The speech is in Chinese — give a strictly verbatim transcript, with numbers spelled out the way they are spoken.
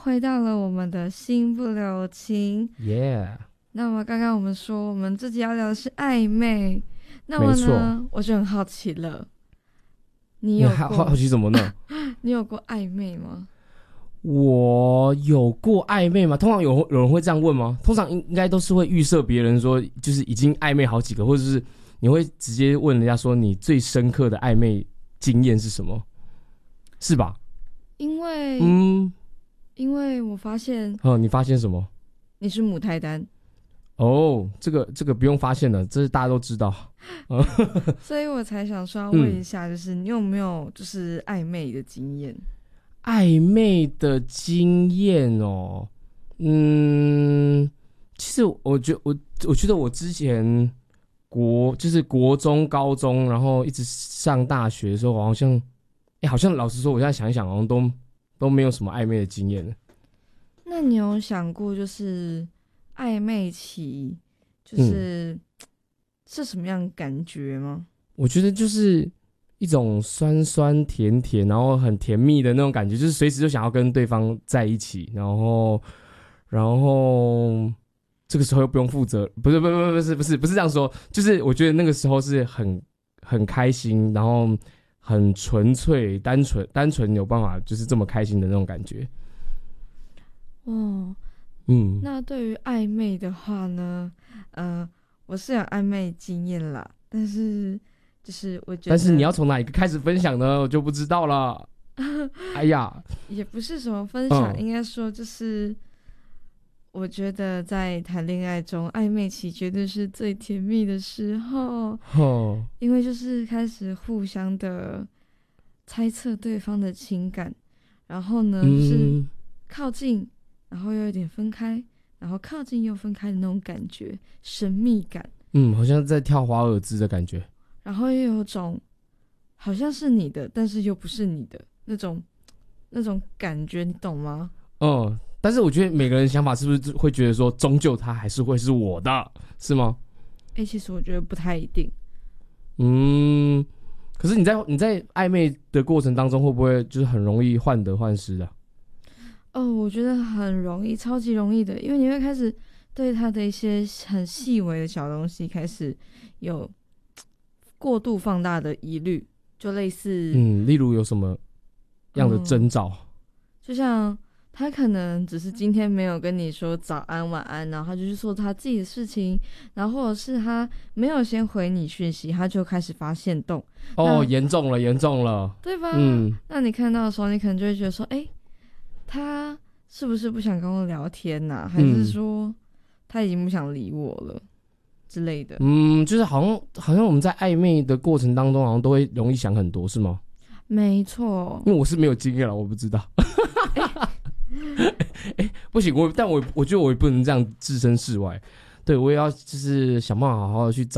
回到了我们的心不留情。 Yeah， 那么刚刚我们说我们自己要聊的是暧昧，那么呢，我就很好奇了，你有过你好好奇什么呢？ 你有过暧昧吗？ 我有过暧昧吗？通常有有人会这样问吗？通常应应该都是会预设别人说，就是已经暧昧好几个，或者是你会直接问人家说你最深刻的暧昧经验是什么，是吧？ 因为嗯， 因为我发现， 哦，你发现什么？ 你是母胎单哦，这个这个不用发现了，这是大家都知道。 所以我才想说要问一下，就是你有没有就是暧昧的经验？ 暧昧的经验哦，嗯，其实我觉我我觉得我之前国就是国中、高中，然后一直上大学的时候，好像，哎，好像老实说，我现在想一想，好像都都没有什么暧昧的经验了。 那你有想过，就是暧昧期，就是、嗯、是什么样的感觉吗？ 我觉得就是一种酸酸甜甜，然后很甜蜜的那种感觉，就是随时就想要跟对方在一起，然后，然后这个时候又不用负责，不是，不是，不是，不是，不是这样说，就是我觉得那个时候是很很开心，然后很纯粹、单纯、单纯有办法就是这么开心的那种感觉。 哦， 嗯， 那对于暧昧的话呢，呃，我是有暧昧经验啦，但是就是我觉得， 但是你要从哪一个开始分享呢？我就不知道了。哎呀， 也不是什么分享， 嗯、 应该说就是我觉得在谈恋爱中，暧昧期绝对是最甜蜜的时候， 哦， 因为就是开始互相的猜测对方的情感，然后呢， 嗯、 就是靠近。然后又有点分开，然后靠近又分开的那种感觉，神秘感。 嗯，好像在跳华尔兹的感觉。 然后又有种好像是你的，但是又不是你的那种那种感觉，你懂吗？ 嗯，但是我觉得每个人想法是不是会觉得说，终究他还是会是我的，是吗？ 哎、欸，其实我觉得不太一定。 嗯，可是你在你在暧昧的过程当中，会不会就是很容易患得患失啊？ 哦，我觉得很容易，超级容易的，因为你会开始对他的一些很细微的小东西开始有过度放大的疑虑，就类似， 嗯，例如有什么样的征兆？嗯、 就像他可能只是今天没有跟你说早安晚安，然后他就去做他自己的事情，然后或者是他没有先回你讯息，他就开始发限动。 哦，严重了，严重了， 对吧？ 嗯， 那你看到的时候，你可能就会觉得说，哎、欸。他是不是不想跟我聊天啊？还是说他已经不想理我了之类的？ 嗯，就是好像好像我们在暧昧的过程当中，好像都会容易想很多，是吗？ 没错， 因为我是没有经验了，我不知道。哎、欸欸，不行，我但我我觉得我也不能这样置身事外，对我也要就是想办法好好的去找。